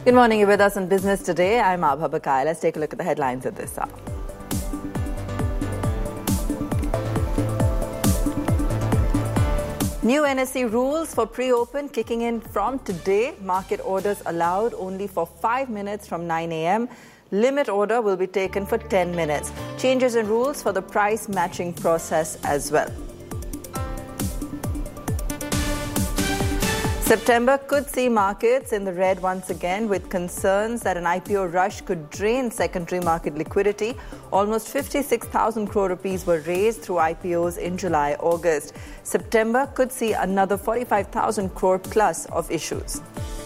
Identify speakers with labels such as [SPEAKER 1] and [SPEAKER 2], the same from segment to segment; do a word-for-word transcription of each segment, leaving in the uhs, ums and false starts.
[SPEAKER 1] Good morning. You're with us on Business Today. I'm Abha Bakai. Let's take a look at the headlines at this hour. New N S E rules for pre-open kicking in from today. Market orders allowed only for five minutes from nine a.m. Limit order will be taken for ten minutes. Changes in rules for the price matching process as well. September could see markets in the red once again, with concerns that an I P O rush could drain secondary market liquidity. Almost fifty-six thousand crore rupees were raised through I P Os in July, August. September could see another forty-five thousand crore plus of issues.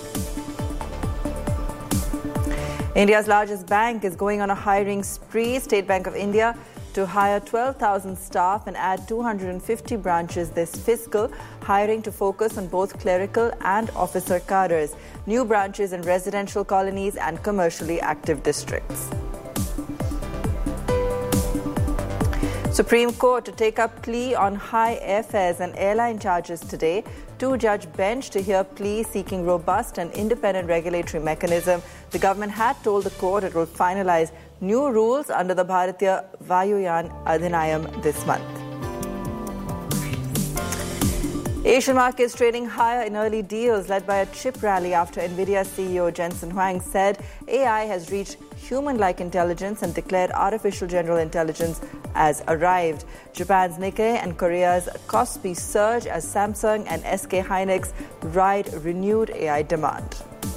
[SPEAKER 1] India's largest bank is going on a hiring spree. State Bank of India to hire twelve thousand staff and add two hundred fifty branches this fiscal, hiring to focus on both clerical and officer cadres, new branches in residential colonies and commercially active districts. Supreme Court to take up plea on high airfares and airline charges today. Two-judge bench to hear plea seeking robust and independent regulatory mechanism. The government had told the court it will finalize new rules under the Bharatiya Vayuyan Adhinayam this month. Asian markets trading higher in early deals led by a chip rally after Nvidia C E O Jensen Huang said A I has reached human-like intelligence and declared artificial general intelligence as arrived. Japan's Nikkei and Korea's Kospi surge as Samsung and S K Hynix ride renewed A I demand.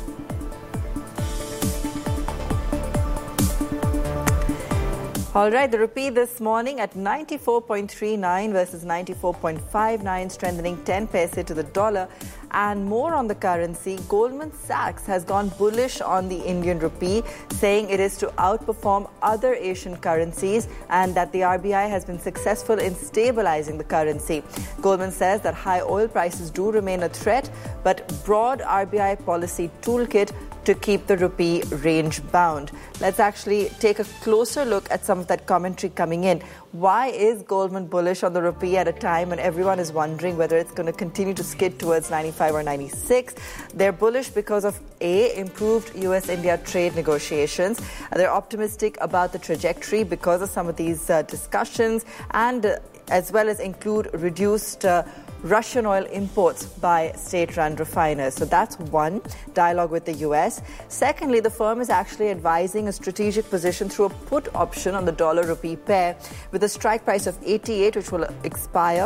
[SPEAKER 1] All right, the rupee this morning at ninety-four point three nine versus ninety-four point five nine, strengthening ten paise to the dollar. And more on the currency, Goldman Sachs has gone bullish on the Indian rupee, saying it is to outperform other Asian currencies and that the R B I has been successful in stabilizing the currency. Goldman says that high oil prices do remain a threat, but broad R B I policy toolkit to keep the rupee range bound. Let's actually take a closer look at some of that commentary coming in. Why is Goldman bullish on the rupee at a time when everyone is wondering whether it's going to continue to skid towards ninety-five or ninety-six? They're bullish because of A, improved U S India trade negotiations. They're optimistic about the trajectory because of some of these uh, discussions, and uh, as well as include reduced uh, Russian oil imports by state-run refiners. So that's one, dialogue with the U S. Secondly, the firm is actually advising a strategic position through a put option on the dollar-rupee pair with a strike price of eighty-eight, which will expire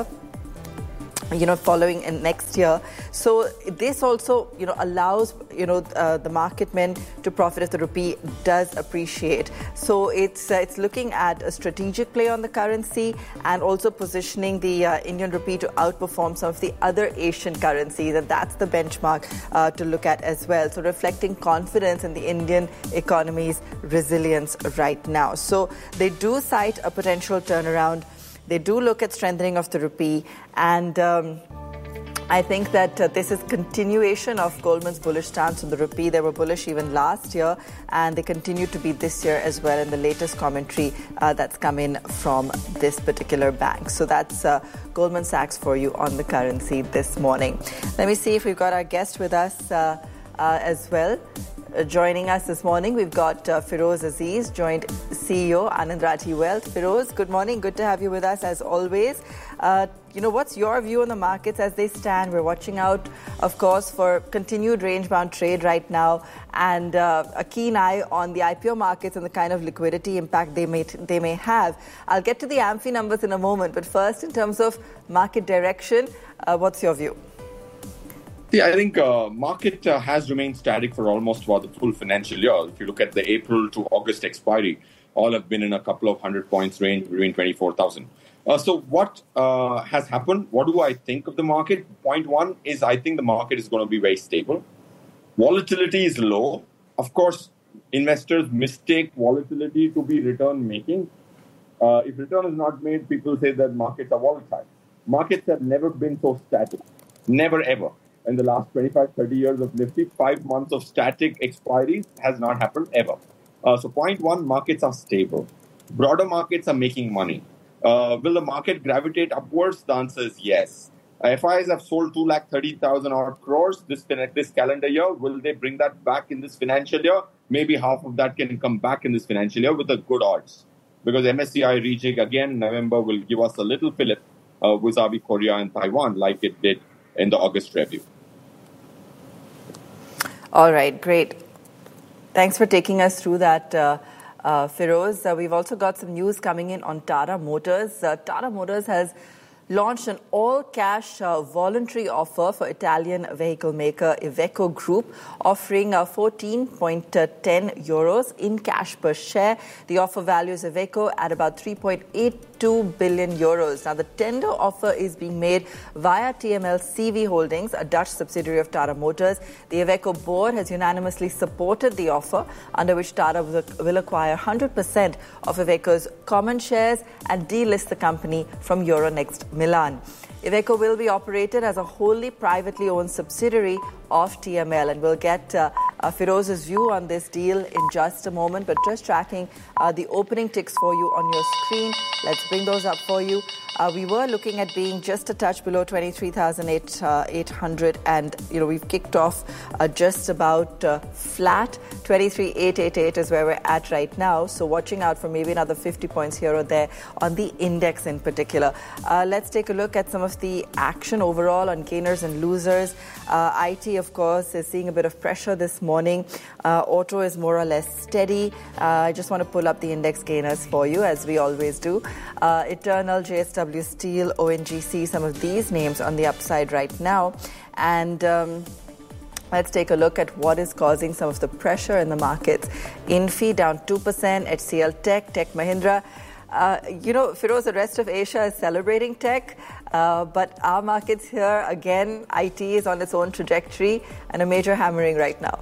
[SPEAKER 1] you know, following in next year. So this also, you know, allows, you know, uh, the market men to profit if the rupee does appreciate. So it's uh, it's looking at a strategic play on the currency and also positioning the uh, Indian rupee to outperform some of the other Asian currencies. And that's the benchmark uh, to look at as well. So reflecting confidence in the Indian economy's resilience right now. So they do cite a potential turnaround. They do look at strengthening of the rupee, and um, I think that uh, this is continuation of Goldman's bullish stance on the rupee. They were bullish even last year, and they continue to be this year as well in the latest commentary uh, that's come in from this particular bank. So that's uh, Goldman Sachs for you on the currency this morning. Let me see if we've got our guest with us uh, uh, as well. Uh, joining us this morning, we've got uh, Feroze Aziz, joint C E O, Anand Rathi Wealth. Feroze, good morning. Good to have you with us as always. Uh, you know, what's your view on the markets as they stand? We're watching out, of course, for continued range-bound trade right now, and uh, a keen eye on the I P O markets and the kind of liquidity impact they may t- they may have. I'll get to the AMFI numbers in a moment, but first, in terms of market direction, uh, what's your view?
[SPEAKER 2] See, I think uh, market uh, has remained static for almost about the full financial year. If you look at the April to August expiry, all have been in a couple of hundred points range between twenty-four thousand. Uh, so what uh, has happened? What do I think of the market? Point one is I think the market is going to be very stable. Volatility is low. Of course, investors mistake volatility to be return making. Uh, if return is not made, people say that markets are volatile. Markets have never been so static. Never ever. In the last twenty-five, thirty years of Nifty, five months of static expiries has not happened ever. Uh, so point one, markets are stable. Broader markets are making money. Uh, will the market gravitate upwards? The answer is yes. F I Is have sold two lakh thirty thousand odd crores this, this calendar year. Will they bring that back in this financial year? Maybe half of that can come back in this financial year with a good odds. Because M S C I rejig again in November will give us a little fillip uh, vis-a-vis Korea and Taiwan like it did in the August review.
[SPEAKER 1] All right, great. Thanks for taking us through that, uh, uh, Feroze. Uh, we've also got some news coming in on Tata Motors. Uh, Tata Motors has launched an all-cash uh, voluntary offer for Italian vehicle maker Iveco Group, offering uh, fourteen point one zero euros in cash per share. The offer values Iveco at about three point eight two billion euros. Now, the tender offer is being made via T M L C V Holdings, a Dutch subsidiary of Tata Motors. The Iveco board has unanimously supported the offer, under which Tata will acquire one hundred percent of Iveco's common shares and delist the company from Euronext Milan. Iveco will be operated as a wholly privately owned subsidiary of T M L, and we'll get uh, uh, Feroze's view on this deal in just a moment. But just tracking uh, the opening ticks for you on your screen. Let's bring those up for you. Uh, we were looking at being just a touch below twenty-three thousand eight hundred, and you know we've kicked off uh, just about uh, flat. twenty-three thousand eight hundred eighty-eight is where we're at right now. So watching out for maybe another fifty points here or there on the index in particular. Uh, let's take a look at some of the action overall on gainers and losers. Uh, I T, of course, is seeing a bit of pressure this morning. Uh, auto is more or less steady. Uh, I just want to pull up the index gainers for you, as we always do. Uh, Eternal, J S W Steel, O N G C, some of these names on the upside right now. And um, let's take a look at what is causing some of the pressure in the markets. Infi down two percent, H C L Tech, Tech Mahindra. Uh, you know, Feroze, the rest of Asia is celebrating tech, uh, but our markets here, again, I T is on its own trajectory and a major hammering right now.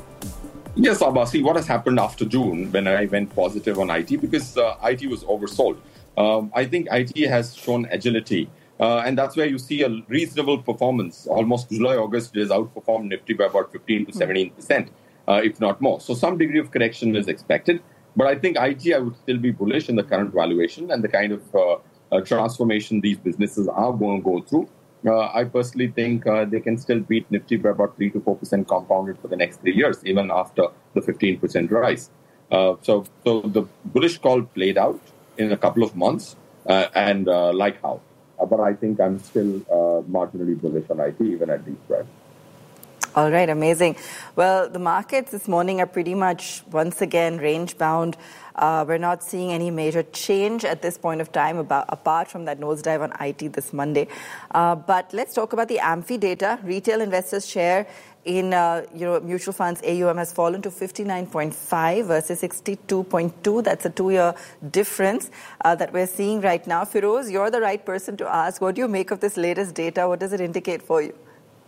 [SPEAKER 2] Yes, Abba. See, what has happened after June when I went positive on I T, because uh, I T was oversold. Um, I think I T has shown agility, uh, and that's where you see a reasonable performance. Almost July, August, it has outperformed Nifty by about fifteen to seventeen percent, uh, if not more. So some degree of correction is expected. But I think I T, I would still be bullish in the current valuation and the kind of uh, uh, transformation these businesses are going to go through. Uh, I personally think uh, they can still beat Nifty by about three to four percent compounded for the next three years, even after the fifteen percent rise. Uh, so, so the bullish call played out in a couple of months, uh, and uh, like how. Uh, but I think I'm still uh, marginally bullish on I T, even at these prices.
[SPEAKER 1] All right, amazing. Well, the markets this morning are pretty much, once again, range-bound. Uh, we're not seeing any major change at this point of time, about, apart from that nosedive on I T this Monday. Uh, but let's talk about the AMFI data. Retail investors' share in uh, you know, mutual funds A U M has fallen to fifty-nine point five versus sixty-two point two. That's a two-year difference uh, that we're seeing right now. Feroze, you're the right person to ask. What do you make of this latest data? What does it indicate for you?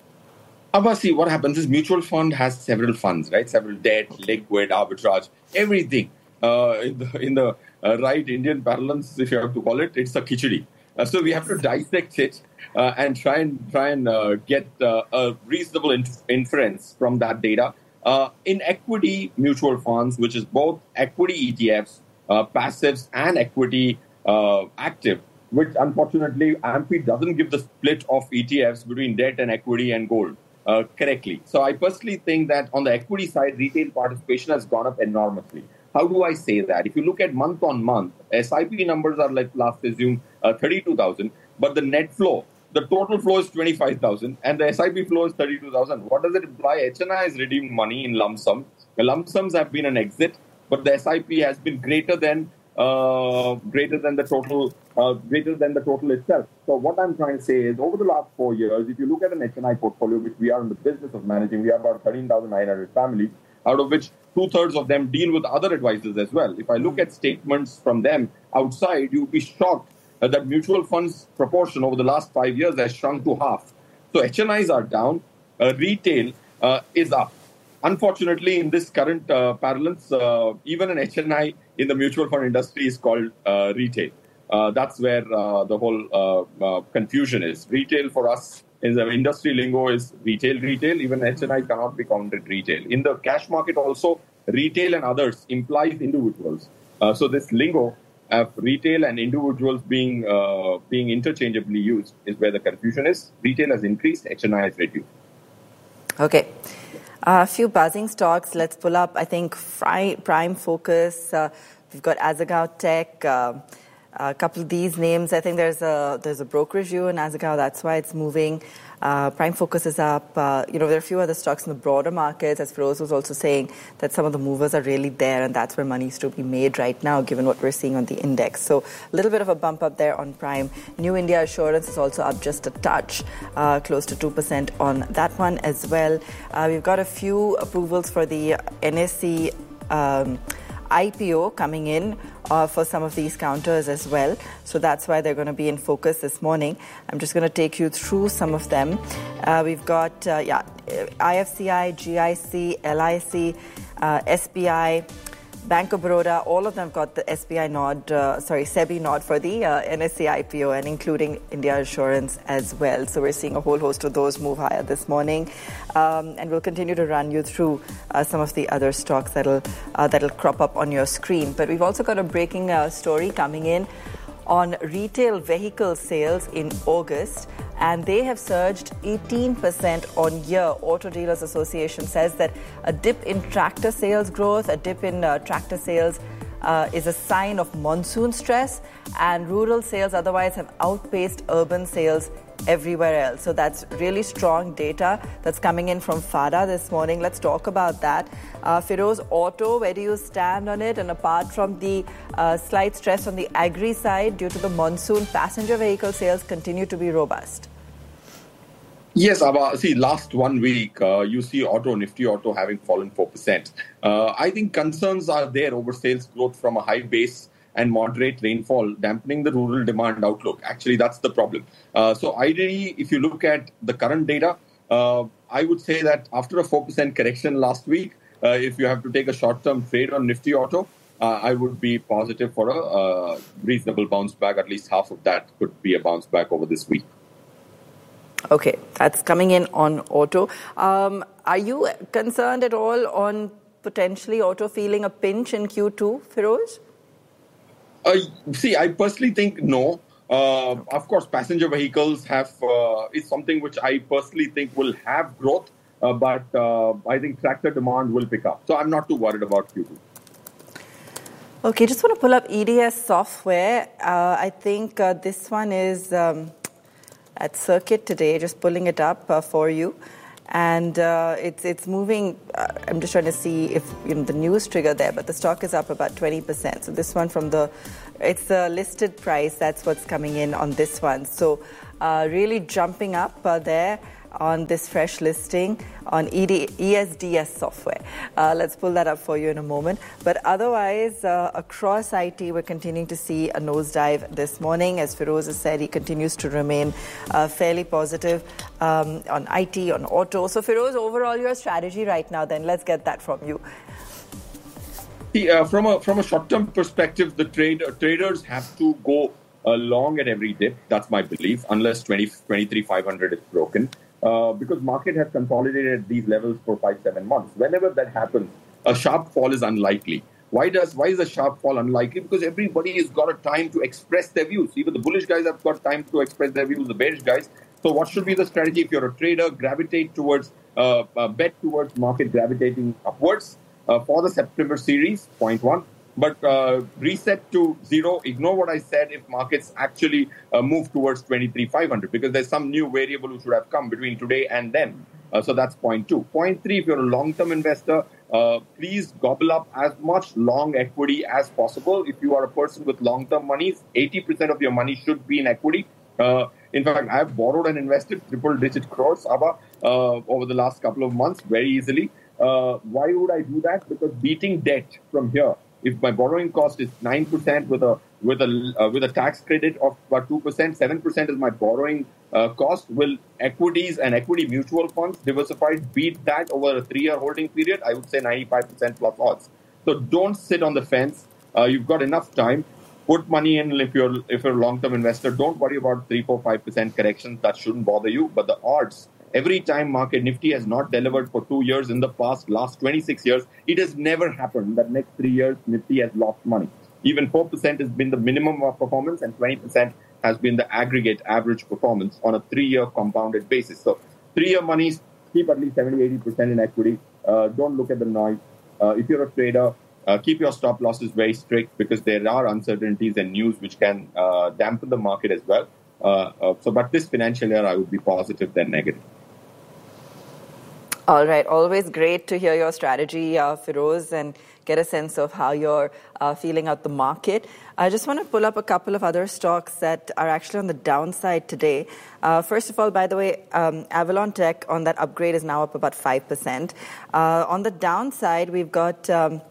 [SPEAKER 2] Abba, see, what happens is mutual fund has several funds, right? Several debt, liquid, arbitrage, everything. Uh, in the, in the uh, right Indian parlance, if you have to call it, it's a khichdi. Uh, so we have to dissect it uh, and try and try and uh, get uh, a reasonable inf- inference from that data. Uh, in equity mutual funds, which is both equity E T Fs, uh, passives, and equity uh, active, which unfortunately AMFI doesn't give the split of E T Fs between debt and equity and gold. Uh, correctly. So I personally think that on the equity side, retail participation has gone up enormously. How do I say that? If you look at month on month, S I P numbers are like last assume uh, thirty-two thousand, but the net flow, the total flow is twenty-five thousand and the S I P flow is thirty-two thousand. What does it imply? H N I has redeemed money in lump sum. The lump sums have been an exit, but the S I P has been greater than uh, greater than the total, uh, greater than the total itself. So what I'm trying to say is, over the last four years, if you look at an H N I portfolio, which we are in the business of managing, we have about thirteen thousand nine hundred families, out of which two-thirds of them deal with other advisors as well. If I look at statements from them outside, you'll be shocked uh, that mutual funds proportion over the last five years has shrunk to half. So H N Is are down, uh, retail uh, is up. Unfortunately, in this current uh, parlance, uh, even an H N I in the mutual fund industry is called uh, retail. Uh, that's where uh, the whole uh, uh, confusion is. Retail for us in the industry lingo is retail, retail. Even H N I cannot be counted retail. In the cash market also, retail and others implies individuals. Uh, so this lingo Uh, retail and individuals being uh, being interchangeably used is where the confusion is. Retail has increased, H N I has reduced.
[SPEAKER 1] Okay. A uh, few buzzing stocks. Let's pull up, I think, Fri- Prime Focus. Uh, we've got Azagao Tech. Uh, a couple of these names. I think there's a there's a brokerage view in Azagao. That's why it's moving. Uh, Prime Focus is up. Uh, you know, there are a few other stocks in the broader markets. As Feroz was also saying, that some of the movers are really there, and that's where money is to be made right now, given what we're seeing on the index. So a little bit of a bump up there on Prime. New India Assurance is also up just a touch, uh, close to two percent on that one as well. Uh, we've got a few approvals for the N S E um, I P O coming in uh, for some of these counters as well. So that's why they're going to be in focus this morning. I'm just going to take you through some of them. Uh, we've got, uh, yeah, I F C I, G I C, L I C, uh, S B I, Bank of Baroda, all of them have got the S B I nod, uh, sorry, SEBI nod for the uh, N S E I P O, and including India Assurance as well. So we're seeing a whole host of those move higher this morning. Um, and we'll continue to run you through uh, some of the other stocks that'll, uh, that'll crop up on your screen. But we've also got a breaking uh, story coming in on retail vehicle sales in August, and they have surged eighteen percent on year. Auto Dealers Association says that a dip in tractor sales growth, a dip in uh, tractor sales uh, is a sign of monsoon stress, and rural sales otherwise have outpaced urban sales everywhere else. So that's really strong data that's coming in from FADA this morning. Let's talk about that. Uh, Feroz, auto, where do you stand on it? And apart from the uh, slight stress on the agri side due to the monsoon, passenger vehicle sales continue to be robust.
[SPEAKER 2] Yes, Abha. See, last one week, uh, you see auto, Nifty Auto having fallen four percent. Uh, I think concerns are there over sales growth from a high base and moderate rainfall, dampening the rural demand outlook. Actually, that's the problem. Uh, so ideally, if you look at the current data, uh, I would say that after a four percent correction last week, uh, if you have to take a short-term trade on Nifty Auto, uh, I would be positive for a uh, reasonable bounce back. At least half of that could be a bounce back over this week.
[SPEAKER 1] Okay, that's coming in on auto. Um, are you concerned at all on potentially auto feeling a pinch in Q two, Feroz?
[SPEAKER 2] Uh, see, I personally think no. Uh, okay. Of course, passenger vehicles have uh, is something which I personally think will have growth, uh, but uh, I think tractor demand will pick up. So I'm not too worried about Q two.
[SPEAKER 1] Okay, just want to pull up E D S software. Uh, I think uh, this one is um, at Circuit today, just pulling it up uh, for you. And uh, it's it's moving. Uh, I'm just trying to see if you know the news trigger there, but the stock is up about twenty percent. So this one from the, it's the listed price. That's what's coming in on this one. So uh, really jumping up uh, there on this fresh listing on E D, E S D S software. Uh, let's pull that up for you in a moment. But otherwise, uh, across I T, we're continuing to see a nosedive this morning. As Feroz has said, he continues to remain uh, fairly positive um, on I T, on auto. So Feroz, overall, your strategy right now, then let's get that from you.
[SPEAKER 2] See, uh, from a from a short-term perspective, the trade uh, traders have to go uh, long at every dip. That's my belief, unless twenty, twenty-three five hundred is broken. Uh, because market has consolidated at these levels for five, seven months. Whenever that happens, a sharp fall is unlikely. Why does why is a sharp fall unlikely? Because everybody has got a time to express their views. Even the bullish guys have got time to express their views, the bearish guys. So what should be the strategy? If you're a trader, gravitate towards, uh, uh, bet towards market gravitating upwards uh, for the September series, point one. But uh, reset to zero, ignore what I said if markets actually uh, move towards twenty-three five hundred, because there's some new variable which should have come between today and then. Uh, so that's point two. Point three, if you're a long-term investor, uh, please gobble up as much long equity as possible. If you are a person with long-term monies, eighty percent of your money should be in equity. Uh, in fact, I have borrowed and invested triple-digit crores, Abha, uh, over the last couple of months very easily. Uh, why would I do that? Because beating debt from here, if my borrowing cost is nine percent with a with a uh, with a tax credit of about two percent, seven percent is my borrowing uh, cost. Will equities and equity mutual funds diversified beat that over a three-year holding period? I would say ninety-five percent plus odds. So don't sit on the fence. Uh, you've got enough time. Put money in if you're if you're a long-term investor. Don't worry about three, four, five percent corrections. That shouldn't bother you. But the odds. Every time market Nifty has not delivered for two years in the past, last twenty-six years, it has never happened that next three years Nifty has lost money. Even four percent has been the minimum of performance, and twenty percent has been the aggregate average performance on a three-year compounded basis. So three-year monies, keep at least seventy, eighty percent in equity. Uh, don't look at the noise. Uh, if you're a trader, uh, keep your stop losses very strict because there are uncertainties and news which can uh, dampen the market as well. Uh, uh, so, but this financial year, I would be positive than negative.
[SPEAKER 1] All right. Always great to hear your strategy, uh, Feroze, and get a sense of how you're uh, feeling out the market. I just want to pull up a couple of other stocks that are actually on the downside today. Uh, first of all, by the way, um, Avalon Tech on that upgrade is now up about five percent. Uh, on the downside, we've got... Um,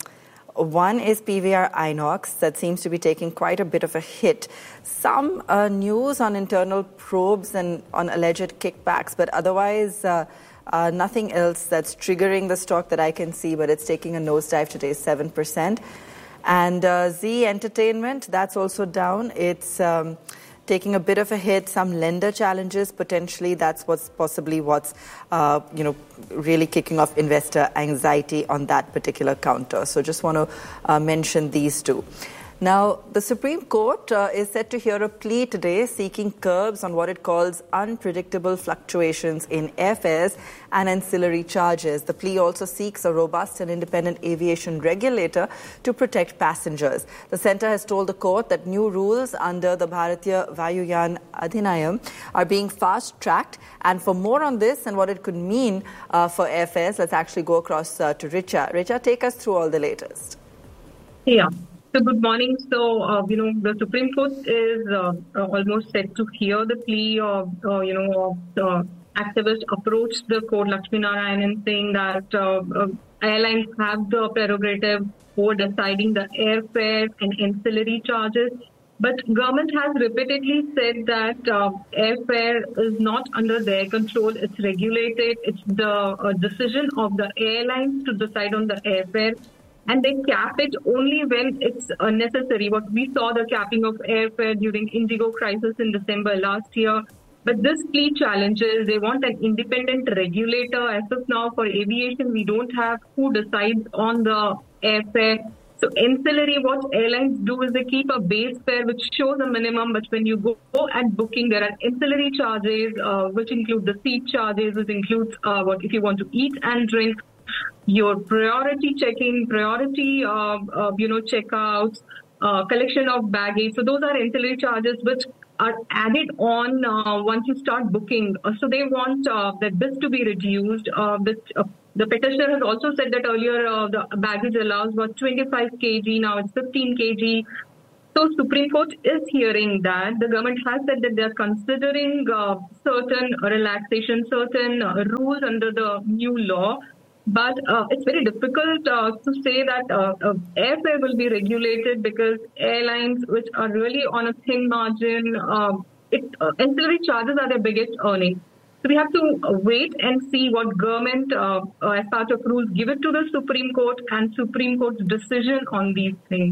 [SPEAKER 1] One is P V R Inox that seems to be taking quite a bit of a hit. Some uh, news on internal probes and on alleged kickbacks, but otherwise uh, uh, nothing else that's triggering the stock that I can see, but it's taking a nosedive today, seven percent. And uh, Z Entertainment, that's also down. It's... Um, taking a bit of a hit, some lender challenges potentially. That's what's possibly what's, uh, you know, really kicking off investor anxiety on that particular counter. So just want to uh, mention these two. Now, the Supreme Court uh, is set to hear a plea today seeking curbs on what it calls unpredictable fluctuations in airfares and ancillary charges. The plea also seeks a robust and independent aviation regulator to protect passengers. The centre has told the court that new rules under the Bharatiya Vayuyan Adhinayam are being fast-tracked. And for more on this and what it could mean uh, for airfares, let's actually go across uh, to Richa. Richa, take us through all the latest.
[SPEAKER 3] Yeah. So good morning. So, uh, you know, the Supreme Court is uh, uh, almost set to hear the plea of, uh, you know, of the activist approached the court, Lakshmi Narayanan, saying that uh, uh, airlines have the prerogative for deciding the airfare and ancillary charges. But government has repeatedly said that uh, airfare is not under their control. It's regulated. It's the uh, decision of the airlines to decide on the airfare. And they cap it only when it's uh, necessary. What we saw the capping of airfare during Indigo crisis in December last year. But this plea challenges, they want an independent regulator. As of now, for aviation, we don't have who decides on the airfare. So ancillary, what airlines do is they keep a base fare which shows a minimum, but when you go at booking, there are ancillary charges, uh, which include the seat charges, which includes uh, what if you want to eat and drink, your priority check-in, priority, uh, uh, you know, checkouts, uh, collection of baggage. So those are ancillary charges which are added on uh, once you start booking. Uh, so they want uh, that this to be reduced. Uh, this, uh, the petitioner has also said that earlier uh, the baggage allows was twenty-five kilograms, now it's fifteen kilograms. So Supreme Court is hearing that. The government has said that they are considering uh, certain relaxation, certain uh, rules under the new law. But uh, it's very difficult uh, to say that uh, uh, airfare will be regulated because airlines, which are really on a thin margin, uh, it, uh, ancillary charges are their biggest earnings. So we have to wait and see what government, uh, uh, as part of rules, give it to the Supreme Court and Supreme Court's decision on these things.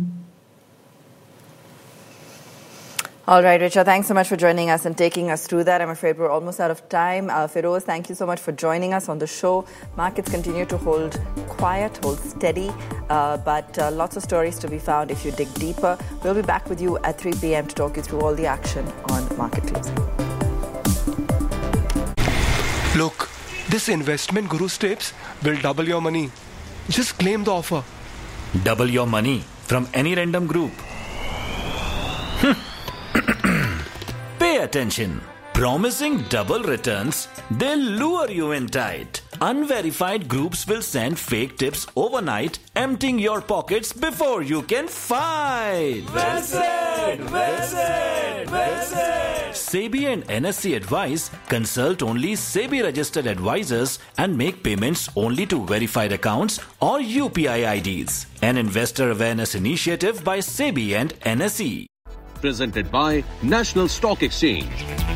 [SPEAKER 1] All right, Richa, thanks so much for joining us and taking us through that. I'm afraid we're almost out of time. Uh, Feroze, thank you so much for joining us on the show. Markets continue to hold quiet, hold steady, uh, but uh, lots of stories to be found if you dig deeper. We'll be back with you at three p.m. to talk you through all the action on market closing.
[SPEAKER 4] Look, this investment Guru's tips will double your money. Just claim the offer.
[SPEAKER 5] Double your money from any random group. Pay attention. Promising double returns, they'll lure you in tight. Unverified groups will send fake tips overnight, emptying your pockets before you can fight.
[SPEAKER 6] Visit! Visit! Visit!
[SPEAKER 5] SEBI and N S E advise consult only SEBI registered advisors and make payments only to verified accounts or U P I I Ds. An investor awareness initiative by SEBI and N S E.
[SPEAKER 7] Presented by National Stock Exchange.